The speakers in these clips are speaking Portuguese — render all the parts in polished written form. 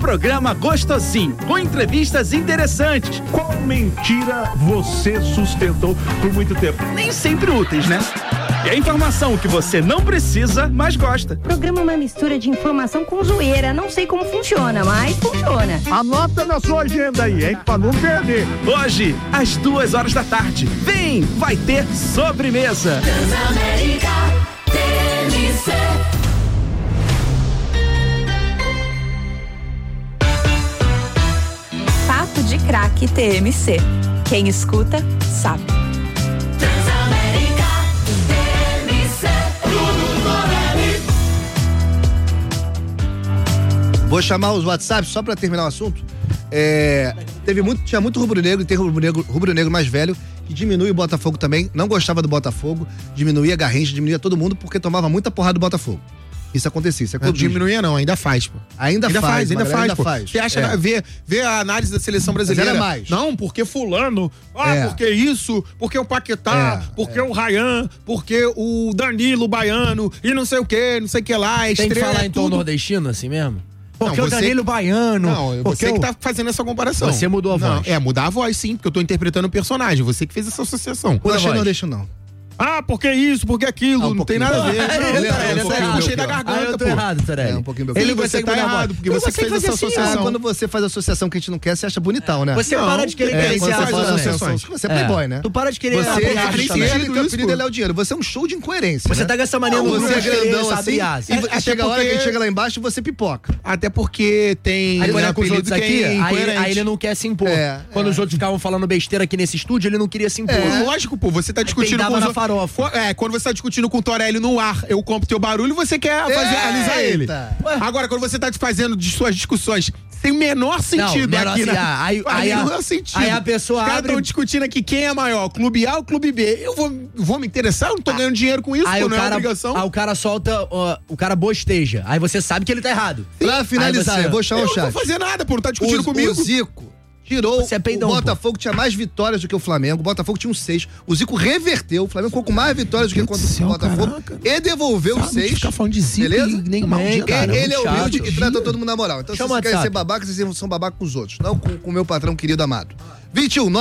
programa gostosinho, com entrevistas interessantes. Qual mentira você sustentou por muito tempo? Nem sempre úteis, né? E a informação que você não precisa, mas gosta. Programa é uma mistura de informação com zoeira. Não sei como funciona, mas funciona. Anota na sua agenda aí, hein? Pra não perder. Hoje, às 2h da tarde. Vem, vai ter sobremesa. Transamérica TMC. Papo de Craque TMC. Quem escuta, sabe. Transamérica TMC. Vou chamar os WhatsApps só pra terminar o assunto. Tinha muito rubro-negro, e tem rubro-negro mais velho, que diminui o Botafogo também, não gostava do Botafogo, diminuía a Garrincha, diminuía todo mundo, porque tomava muita porrada do Botafogo. Isso acontecia. Isso não diminuía não, ainda faz, pô. Ainda faz. Você acha, vê a análise da seleção brasileira. Mas era mais. Não, porque fulano, porque isso, porque o Paquetá, porque o Ryan, porque o Danilo Baiano, e não sei o que lá. Tem que falar em tom nordestino assim mesmo? Porque o Danilo Baiano. Não, você que tá fazendo essa comparação. Você mudou a voz. Mudar a voz sim, porque eu tô interpretando o personagem. Você que fez essa associação. Não achei nordestino, não. Porque isso, porque aquilo, não tem nada a ver. Eu puxei da garganta, eu tô errado, Tarelli. Um pouquinho Ele você tá errado, porque você fez essa associação. Quando você faz associação que a gente não quer, você acha bonitão, né? Você para de querer gerenciar as associações. Você é playboy, né? Tu para de querer Você teu apelido é Léo Dinheiro. Você é um show de incoerência. Você tá com essa mania no você é grandão assim, e chega a hora que ele chega lá embaixo e você pipoca. Até porque tem apelido aqui, aí ele não quer se impor. Quando os outros ficavam falando besteira aqui nesse estúdio, ele não queria se impor. Lógico, pô, você tá discutindo com na farofa. Quando você tá discutindo com o Torelli no ar, eu compro teu barulho, você quer alisar ele. Agora, quando você tá fazendo de suas discussões sem o menor sentido aqui, né? Aí a pessoa Os caras estão discutindo aqui quem é maior, Clube A ou Clube B. Eu vou me interessar? Eu não tô ganhando dinheiro com isso, aí não é obrigação. Aí o cara solta, o cara bosteja. Aí você sabe que ele tá errado. Pra finalizar, eu vou chamar o chat. Eu não vou fazer nada, pô, não tá discutindo comigo. O Zico tirou, o Botafogo tinha mais vitórias do que o Flamengo, o Botafogo tinha 6, o Zico reverteu, o Flamengo ficou com mais vitórias do que contra o Botafogo, e devolveu os 6. Ficar falando de Zico, beleza? Nem mal, ele é humilde e trata todo mundo na moral. Então, se vocês querem ser babaca, vocês são babaca com os outros, não com o meu patrão querido amado. 21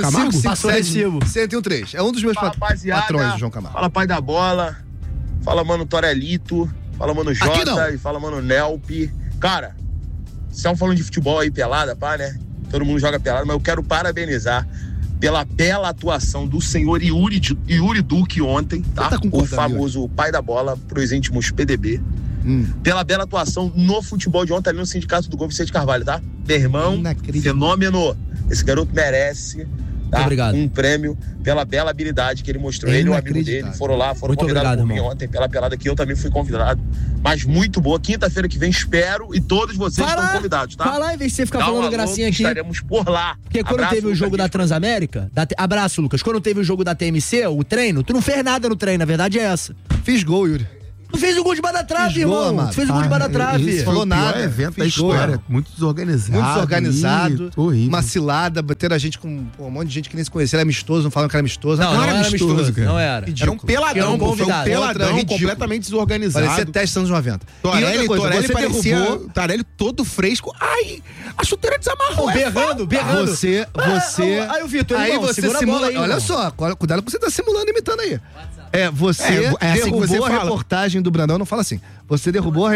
99557 1013. É um dos meus patrões, o João Camargo. Fala, pai da bola. Fala, mano Torelito. Fala, mano Jota. E fala, mano Nelpe. Cara, vocês estavam falando de futebol aí, pelada, pá, né? Todo mundo joga pelada, mas eu quero parabenizar pela bela atuação do senhor Yuri Duque ontem, tá? O famoso pai da bola pros íntimos PDB. Pela bela atuação no futebol de ontem ali no Sindicato do Gol Vicente Carvalho, tá? Meu irmão, fenômeno. Esse garoto merece, tá? Obrigado. Um prêmio pela bela habilidade que ele mostrou. Ele e o amigo dele foram convidados por mim ontem pela pelada que eu também fui convidado. Mas muito boa. Quinta-feira que vem, espero, e todos vocês estão convidados, tá? Vai lá, em vez de você ficar falando gracinha aqui. Estaremos por lá. Porque quando teve o jogo da Transamérica, abraço, Lucas, quando teve o jogo da TMC, o treino, tu não fez nada no treino, a verdade é essa. Fiz gol, Yuri. Tu fez o gol de bar da trave, irmão. Tu fez o gol de bar da trave. Falou nada. Evento da história. Muito desorganizado. Horrível. Uma cilada, bateram a gente com um monte de gente que nem se conhecia. Era amistoso, não falavam que era amistoso. Não era amistoso, cara. Não era. Era um peladão, foi um peladão completamente desorganizado. Parecia teste anos 90. Torelli parecia Torelli todo fresco. Ai, a chuteira desamarrou. Berrando. Você. Aí o Vitor, aí você simula. Olha só, cuidado com você tá simulando, imitando aí. Você derrubou a reportagem do Brandão, não fala assim. Você derrubou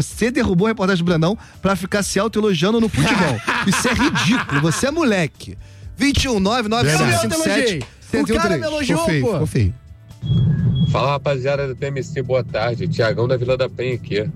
a reportagem do Brandão pra ficar se autoelogiando no futebol. Isso é ridículo, você é moleque. 21 99557 O cara me elogiou, pô. Ficou feio. Fala, rapaziada do TMC, boa tarde. Tiagão da Vila da Penha aqui.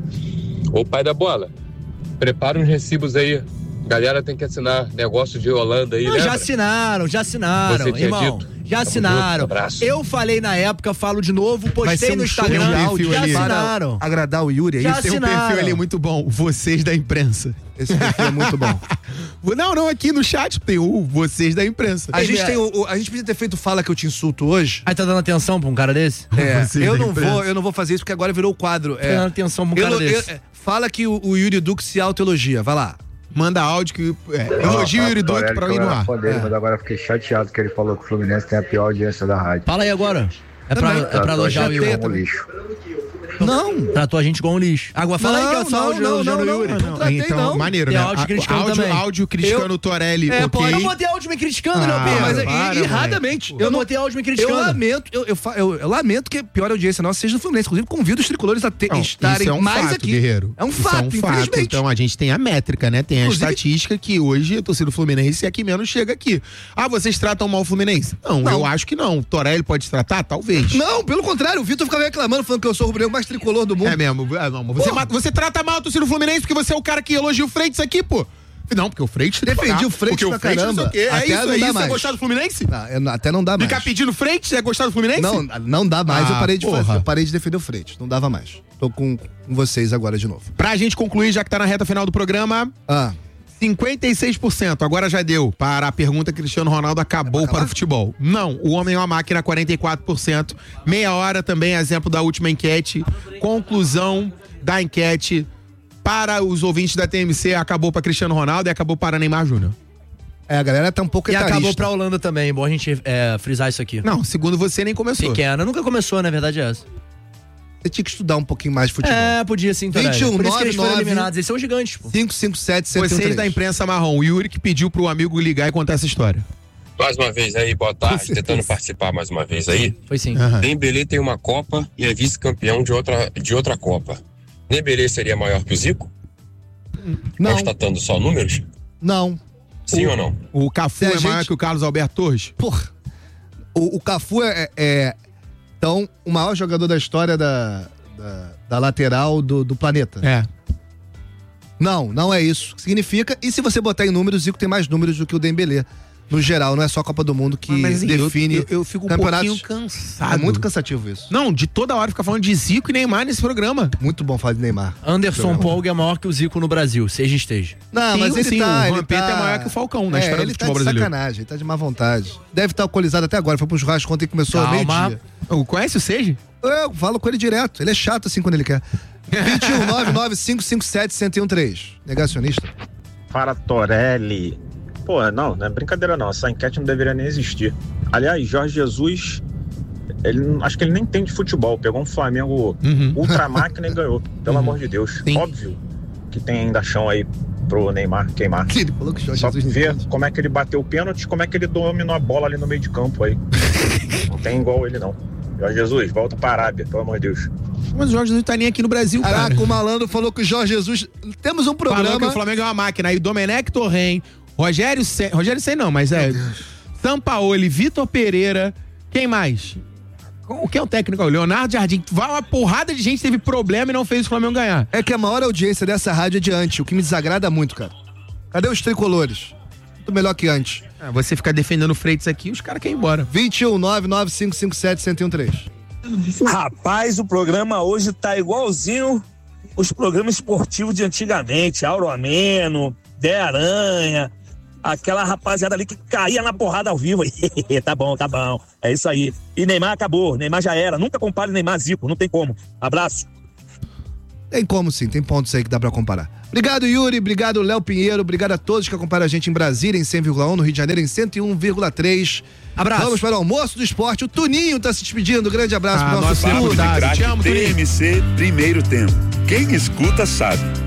Ô, pai da bola, prepara uns recibos aí. Galera tem que assinar negócio de Holanda aí, né? Já assinaram, irmão. Já assinaram. Eu falei na época, falo de novo, postei no Instagram. Já assinaram. Agradar o Yuri, aí tem um perfil ali muito bom. Vocês da imprensa. Esse perfil é muito bom. Não, aqui no chat tem o Vocês da imprensa. A gente podia ter feito Fala que eu te insulto hoje. Aí tá dando atenção pra um cara desse? Eu não vou fazer isso porque agora virou o quadro. Tá dando atenção pra um cara desse. Fala que o Yuri Duque se autoelogia, vai lá. Manda áudio que elogia o Yuri Duque pra ir no ar. Mas agora fiquei chateado que ele falou que o Fluminense tem a pior audiência da rádio. Fala aí agora. É pra elogiar o Yuri. Não. Tratou a gente igual um lixo. Agora fala aí que é só áudio elogiando o Yuri. Não tratei, então, não. maneiro, Tem né? áudio criticando também. Áudio criticando o Torelli, Eu não botei áudio me criticando, Léo Pedro. Mas erradamente. Eu não botei áudio me criticando. Eu lamento que a pior audiência nossa seja do Fluminense. Inclusive, convido os tricolores a estarem mais fato, aqui. Guerreiro. É um fato, infelizmente. Então a gente tem a métrica, né? Tem a estatística que hoje a torcida do Fluminense é a que menos chega aqui. Ah, vocês tratam mal o Fluminense? Não, eu acho que não. Torelli pode se tratar? Talvez. Não, pelo contrário. O Vitor ficava reclamando, falando que eu sou o rubro-negro mais tricolor do mundo. É mesmo. Você trata mal a torcida do Fluminense porque você é o cara que elogia o Freitas aqui, pô. Não, porque o Freitas defendi o Freitas pra caramba. É isso é gostar do Fluminense? Até não dá mais. Ficar pedindo Freitas é gostar do Fluminense? Não dá mais. Eu parei de defender o Freitas. Não dava mais. Tô com vocês agora de novo. Pra gente concluir, já que tá na reta final do programa... 56%, agora já deu para a pergunta Cristiano Ronaldo acabou para o futebol. Não, o homem é uma máquina, 44%. Meia hora também, exemplo da última enquete. Conclusão da enquete para os ouvintes da TMC, acabou para Cristiano Ronaldo e acabou para Neymar Júnior. A galera tá um pouco etarista. E acabou pra Holanda também, bom a gente frisar isso aqui. Não, segundo você nem começou. Pequena, nunca começou, na verdade é essa. Você tinha que estudar um pouquinho mais de futebol. Podia sim, 21, por isso 9, que eles foram 9, eliminados, eles são gigantes, pô. 557 73. Vocês da imprensa marrom, o Yuri que pediu pro amigo ligar e contar essa história. Mais uma vez aí, boa tarde, tentando participar mais uma vez aí. Foi sim. Dembélé tem uma Copa e é vice-campeão de outra Copa. Dembélé seria maior que o Zico? Não. Constatando só números? Não. Sim ou não? O Cafu é maior que o Carlos Alberto Torres? Porra. O Cafu é então, o maior jogador da história da lateral do planeta. Não é isso. Significa, e se você botar em números, o Zico tem mais números do que o Dembélé. No geral, não é só a Copa do Mundo que define eu fico um campeonatos. pouquinho cansado. É muito cansativo isso. Não, de toda hora ficar falando de Zico e Neymar nesse programa. Muito bom falar de Neymar. Anderson Polga é maior que o Zico no Brasil, seja esteja. Não, mas ele tá... O Vampeta é maior que o Falcão na história do futebol brasileiro. Ele tá de sacanagem, ele tá de má vontade. Deve estar alcoolizado até agora, foi pro churrasco ontem que começou ao meio-dia. Conhece o Seiji? Eu falo com ele direto, ele é chato assim quando ele quer. 21-99557-1013. Negacionista. Para Torelli. Pô, não é brincadeira não, essa enquete não deveria nem existir. Aliás, Jorge Jesus, acho que ele nem tem de futebol, pegou um Flamengo ultra máquina e ganhou, pelo amor de Deus. Sim. Óbvio que tem ainda chão aí pro Neymar queimar. Ele falou que o Jorge Só Jesus ver como é que ele bateu o pênalti, como é que ele dominou a bola ali no meio de campo aí. Não tem igual ele não. Jorge Jesus, volta pra Arábia, pelo amor de Deus. Mas o Jorge Jesus tá nem aqui no Brasil, cara. Caraca, o malandro falou que o Jorge Jesus... Temos um programa... Falou que o Flamengo é uma máquina. Aí o Domenech Torren, Rogério Ceni não, mas Sampaoli, Vitor Pereira, quem mais? Quem é o técnico? O Leonardo Jardim. Uma porrada de gente teve problema e não fez o Flamengo ganhar. É que a maior audiência dessa rádio é de antes, o que me desagrada muito, cara. Cadê os tricolores? Muito melhor que antes. Você ficar defendendo o Freitas aqui, os caras querem ir embora. 21-99557-1013. Rapaz, o programa hoje tá igualzinho os programas esportivos de antigamente. Auro Ameno, Dé Aranha, aquela rapaziada ali que caía na porrada ao vivo. Tá bom. É isso aí. E Neymar acabou, Neymar já era. Nunca compare Neymar Zico, não tem como. Abraço. Tem como sim, tem pontos aí que dá pra comparar. Obrigado, Yuri, obrigado, Léo Pinheiro, obrigado a todos que acompanham a gente em Brasília em 100,1, no Rio de Janeiro em 101,3. Abraço. Vamos para o almoço do esporte. O Tuninho tá se despedindo. Grande abraço pro nosso Te amo, TMC, primeiro tempo. Quem escuta sabe.